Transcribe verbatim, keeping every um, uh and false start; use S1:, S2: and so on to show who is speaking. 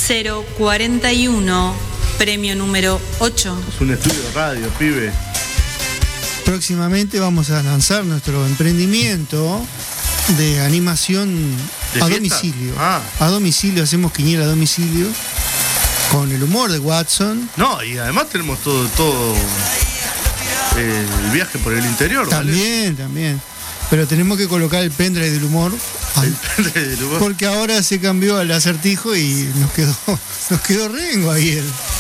S1: cero cuarenta y uno, premio número ocho.
S2: Es un estudio de radio, pibe.
S3: Próximamente vamos a lanzar nuestro emprendimiento de animación
S2: ¿De
S3: a
S2: fiesta?
S3: domicilio.
S2: Ah.
S3: A domicilio, hacemos quiniela a domicilio con el humor de Watson.
S2: No, y además tenemos todo, todo eh, el viaje por el interior.
S3: También,
S2: ¿vale?
S3: también. Pero tenemos que colocar el pendrive del humor.
S2: El pendrive del humor.
S3: Porque ahora se cambió al acertijo y nos quedó, nos quedó rengo ahí el,